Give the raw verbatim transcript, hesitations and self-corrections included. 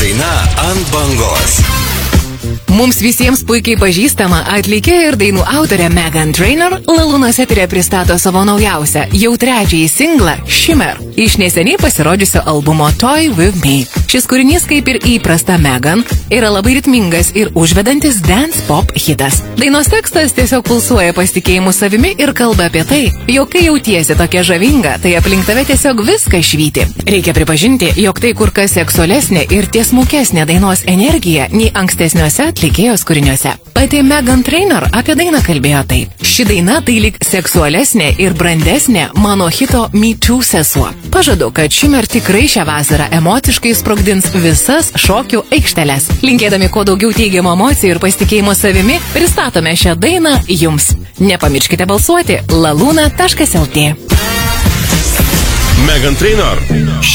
daina ant bangos. Mums visiems puikiai pažįstama atlikėja ir dainų autorė Meghan Trainor Lalūnos eteryje pristato savo naujausią, jau trečiąjį singlą Shimmer iš neseniai pasirodžiusio albumo Toy With Me. Šis kūrinys, kaip ir įprasta Meghan, yra labai ritmingas ir užvedantis dance pop hitas. Dainos tekstas tiesiog pulsuoja pasitikėjimu savimi ir kalba apie tai, jog kai jautiesi tokia žavinga, tai aplink tave tiesiog viską švyti. Reikia pripažinti, jog tai kur kas seksualesnė ir tiesmukesnė dainos energija nei ankstesniuose atlikėjos kūriniuose. Pati Meghan Trainor apie dainą kalbėjo taip. Ši daina tai lyg seksualesnė ir brandesnė mano hito Me Too sesuo. Pažadu, kad Shimmer tikrai šią vasarą emociškai sprogdins visas šokių aikšteles. Linkėdami kuo daugiau teigiamų emocijų ir pasitikėjimo savimi, pristatome šią dainą jums. Nepamirškite balsuoti laluna taškas lt. Meghan Trainor